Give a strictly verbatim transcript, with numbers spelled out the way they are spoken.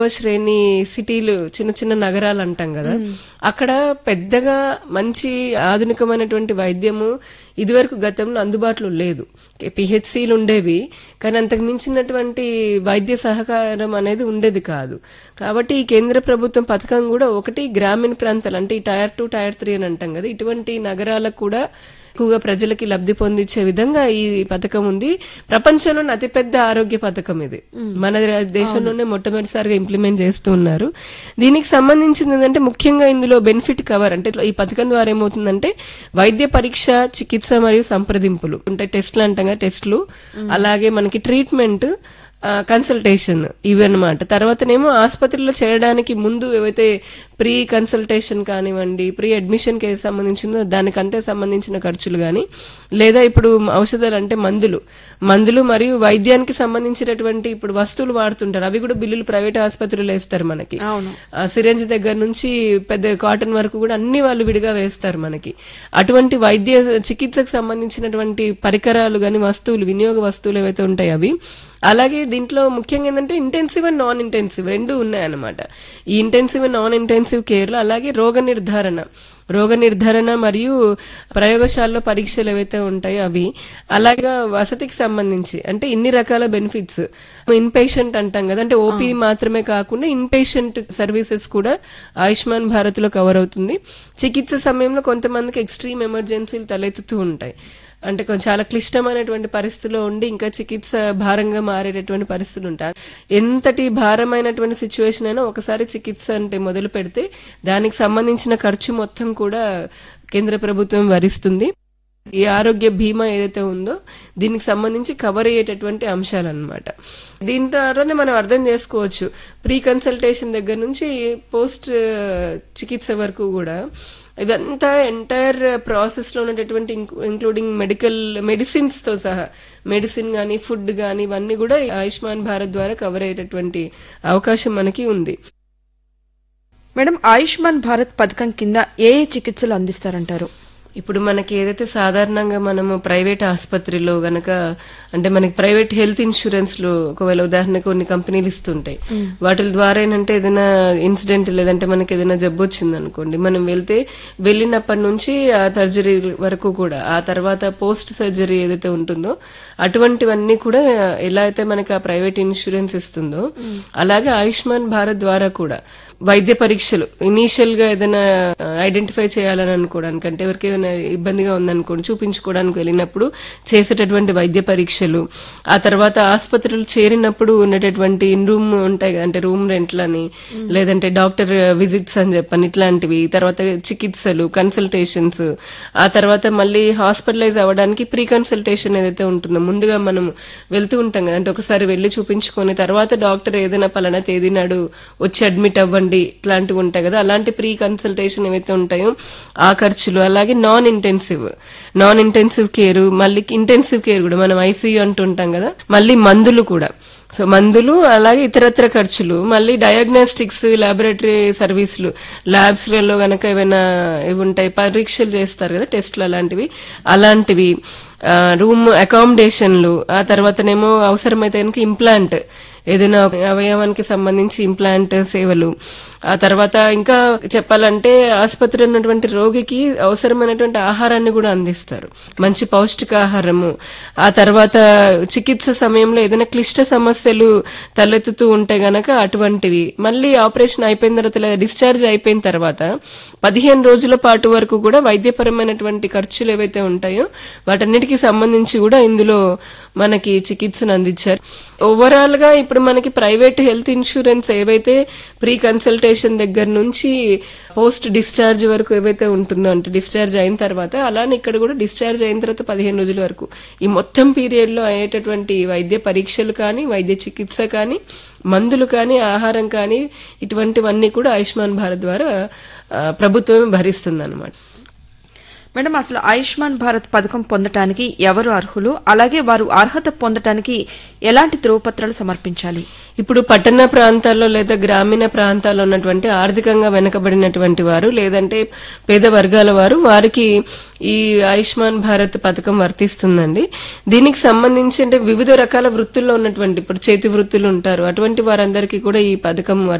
శ్రేణి సిటీలు, చిన్న చిన్న నగరాలు అంటాం కదా, అక్కడ పెద్దగా మంచి ఆధునికమైనటువంటి వైద్యము ఇదివరకు గతంలో అందుబాటులో లేదు. పిహెచ్సిలు ఉండేవి, కానీ అంతకు మించినటువంటి వైద్య సహకారం అనేది ఉండేది కాదు. కాబట్టి ఈ కేంద్ర ప్రభుత్వం పథకం కూడా ఒకటి గ్రామీణ ప్రాంతాలు, అంటే ఈ టైర్ టూ టైర్ త్రీ అని అంటాం కదా, ఇటువంటి నగరాలకు కూడా ఎక్కువగా ప్రజలకి లబ్ధి పొందించే విధంగా ఈ పథకం ఉంది. ప్రపంచంలోనే అతిపెద్ద ఆరోగ్య పథకం ఇది. మన దేశంలోనే మొట్టమొదటిసారిగా ఇంప్లిమెంట్ చేస్తూ ఉన్నారు. దీనికి సంబంధించింది ఏంటంటే ముఖ్యంగా ఇందులో బెనిఫిట్ కవర్, అంటే ఈ పథకం ద్వారా ఏమవుతుందంటే వైద్య పరీక్ష, చికిత్స మరియు సంప్రదింపులు అంటే టెస్ట్లు అంటాం కదా, టెస్ట్లు, అలాగే మనకి ట్రీట్మెంట్, కన్సల్టేషన్ ఇవన్నమాట. తర్వాతనేమో ఆసుపత్రిలో చేరడానికి ముందు ఏవైతే ప్రీ కన్సల్టేషన్ కానివ్వండి, ప్రీ అడ్మిషన్ కి సంబంధించిన దానికంతే సంబంధించిన ఖర్చులు గాని, లేదా ఇప్పుడు ఔషధాలు అంటే మందులు మందులు మరియు వైద్యానికి సంబంధించినటువంటి ఇప్పుడు వస్తువులు వాడుతుంటారు, అవి కూడా బిల్లులు ప్రైవేట్ ఆసుపత్రులు వేస్తారు మనకి. సిరంజ్ దగ్గర నుంచి పెద్ద కాటన్ వరకు కూడా అన్ని వాళ్ళు విడిగా వేస్తారు మనకి. అటువంటి వైద్య చికిత్సకు సంబంధించినటువంటి పరికరాలు గాని, వస్తువులు, వినియోగ వస్తువులు ఏవైతే ఉంటాయి అవి. అలాగే దీంట్లో ముఖ్యంగా ఏంటంటే ఇంటెన్సివ్ అండ్ నాన్ ఇంటెన్సివ్ రెండు ఉన్నాయన్నమాట. ఈ intensive and non intensive care లో అలాగే రోగ నిర్ధారణ రోగ నిర్ధారణ మరియు ప్రయోగశాలలో పరీక్షలు ఏవైతే ఉంటాయో అవి, అలాగే వసతికి సంబంధించి అంటే ఇన్ని రకాల బెనిఫిట్స్. ఇన్ పేషెంట్ అంటాం కదా, అంటే ఓపీ మాత్రమే కాకుండా ఇన్ పేషెంట్ సర్వీసెస్ కూడా ఆయుష్మాన్ భారత్ లో కవర్ అవుతుంది. చికిత్స సమయంలో కొంతమందికి ఎక్స్ట్రీమ్ ఎమర్జెన్సీలు తలెత్తుతూ ఉంటాయి, అంటే కొంచెం చాలా క్లిష్టమైనటువంటి పరిస్థితుల్లో ఉండి ఇంకా చికిత్స భారంగా మారేటటువంటి పరిస్థితులు ఉంటాయి. ఎంతటి భారమైనటువంటి సిచ్యువేషన్ అయినా ఒకసారి చికిత్స అంటే మొదలు పెడితే దానికి సంబంధించిన ఖర్చు మొత్తం కూడా కేంద్ర ప్రభుత్వం భరిస్తుంది. ఈ ఆరోగ్య బీమా ఏదైతే ఉందో దీనికి సంబంధించి కవర్ అయ్యేటటువంటి అంశాలన్నమాట. దీని ద్వారానే మనం అర్థం చేసుకోవచ్చు, ప్రీ కన్సల్టేషన్ దగ్గర నుంచి పోస్ట్ చికిత్స వరకు కూడా ఇదంతా ఎంటైర్ ప్రాసెస్ లో ఉన్నటువంటి ఇంక్లూడింగ్ మెడికల్ మెడిసిన్స్ తో సహా, మెడిసిన్ గానీ, ఫుడ్ గానీ, ఇవన్నీ కూడా ఆయుష్మాన్ భారత్ ద్వారా కవర్ అయ్యేటటువంటి అవకాశం మనకి ఉంది. మేడం, ఆయుష్మాన్ భారత్ పథకం కింద ఏ ఏ చికిత్సలు అందిస్తారంటారు? ఇప్పుడు మనకి ఏదైతే సాధారణంగా మనము ప్రైవేట్ ఆసుపత్రిలో గనక, అంటే మనకి ప్రైవేట్ హెల్త్ ఇన్సూరెన్స్ లో ఒకవేళ ఉదాహరణకు కొన్ని కంపెనీలు ఇస్తుంటాయి, వాటి ద్వారా ఏంటంటే ఏదైనా ఇన్సిడెంట్ లేదంటే మనకి ఏదైనా జబ్బు వచ్చింది అనుకోండి, మనం వెళ్తే వెళ్ళినప్పటి నుంచి ఆ సర్జరీ వరకు కూడా, ఆ తర్వాత పోస్ట్ సర్జరీ ఏదైతే ఉంటుందో అటువంటివన్నీ కూడా ఎలా అయితే మనకి ఆ ప్రైవేట్ ఇన్సూరెన్స్ ఇస్తుందో అలాగే ఆయుష్మాన్ భారత్ ద్వారా కూడా వైద్య పరీక్షలు ఇనీషియల్ గా ఏదైనా ఐడెంటిఫై చేయాలని అనుకోవడానికి, అంటే ఎవరికి ఏదైనా ఇబ్బందిగా ఉందనుకోండి చూపించుకోవడానికి వెళ్ళినప్పుడు చేసేటటువంటి వైద్య పరీక్షలు, ఆ తర్వాత ఆసుపత్రులు చేరినప్పుడు ఉండేటటువంటి ఇన్ రూమ్ ఉంటాయి అంటే రూమ్ రెంట్లని, లేదంటే డాక్టర్ విజిట్స్ అని చెప్పని ఇట్లాంటివి, తర్వాత చికిత్సలు, కన్సల్టేషన్స్, ఆ తర్వాత మళ్ళీ హాస్పిటలైజ్ అవ్వడానికి ప్రీ కన్సల్టేషన్ ఏదైతే ఉంటుందో ముందుగా మనం వెళ్తూ ఉంటాం కదా, అంటే ఒకసారి వెళ్లి చూపించుకొని తర్వాత డాక్టర్ ఏదైనా పలానా తేదీ నాడు వచ్చి అడ్మిట్ అవ్వండి ఇట్లాంటివి ఉంటాయి కదా, అలాంటి ప్రీ కన్సల్టేషన్ ఏవైతే ఉంటాయో ఆ ఖర్చులు, అలాగే non intensive non intensive care, మళ్ళీ ఇంటెన్సివ్ కేర్ కూడా మనం ఐసీయూ అంటుంటాం కదా, మళ్ళీ మందులు కూడా, సో మందులు, అలాగే ఇతరత్ర ఖర్చులు, మళ్ళీ డయాగ్నోస్టిక్స్, లాబొరేటరీ సర్వీసులు, ల్యాబ్స్ లలో గనక ఏమైనా ఇవి ఉంటాయి, పరీక్షలు చేస్తారు కదా, టెస్టులు అలాంటివి అలాంటివి రూమ్ అకామిడేషన్లు, ఆ తర్వాతనేమో అవసరమైతే కనుక ఇంప్లాంట్, ఏదైనా అవయవానికి సంబంధించి ఇంప్లాంట్ సేవలు, ఆ తర్వాత ఇంకా చెప్పాలంటే ఆసుపత్రి ఉన్నటువంటి రోగికి అవసరమైనటువంటి ఆహారాన్ని కూడా అందిస్తారు, మంచి పౌష్టికాహారము. ఆ తర్వాత చికిత్స సమయంలో ఏదైనా క్లిష్ట సమస్యలు తలెత్తుతూ ఉంటే గనక అటువంటివి, మళ్ళీ ఆపరేషన్ అయిపోయిన తర్వాత లేదా డిశ్చార్జ్ అయిపోయిన తర్వాత పదిహేను రోజుల పాటు వరకు కూడా వైద్యపరమైనటువంటి ఖర్చులు ఏవైతే ఉంటాయో వాటన్నిటికీ సంబంధించి కూడా ఇందులో మనకి చికిత్సను అందించారు. ఓవరాల్ గా ఇప్పుడు మనకి ప్రైవేట్ హెల్త్ ఇన్సూరెన్స్ ఏవైతే ప్రీ కన్సల్టేషన్ దగ్గర నుంచి పోస్ట్ డిశ్చార్జ్ వరకు ఏవైతే ఉంటుందో, అంటే డిశ్చార్జ్ అయిన తర్వాత, అలానే ఇక్కడ కూడా డిశ్చార్జ్ అయిన తర్వాత పదిహేను రోజుల వరకు ఈ మొత్తం పీరియడ్ లో అయ్యేటటువంటి వైద్య పరీక్షలు కానీ, వైద్య చికిత్స కానీ, మందులు కానీ, ఆహారం కానీ, ఇటువంటివన్నీ కూడా ఆయుష్మాన్ భారత్ ద్వారా ప్రభుత్వమే భరిస్తుంది అన్నమాట. మేడం, అసలు ఆయుష్మాన్ భారత్ పథకం పొందటానికి ఎవరు అర్హులు, అలాగే వారు అర్హత పొందటానికి ఎలాంటి ధ్రువపత్రాలు సమర్పించాలి? ఇప్పుడు పట్టణ ప్రాంతాల్లో లేదా గ్రామీణ ప్రాంతాల్లో ఉన్నటువంటి ఆర్థికంగా వెనుకబడినటువంటి వారు లేదంటే పేద వర్గాల వారు వారికి ఈ ఆయుష్మాన్ భారత్ పథకం వర్తిస్తుందండి. దీనికి సంబంధించి అంటే వివిధ రకాల వృత్తుల్లో ఉన్నటువంటి ఇప్పుడు చేతి వృత్తులు ఉంటారు, అటువంటి వారందరికీ కూడా ఈ పథకం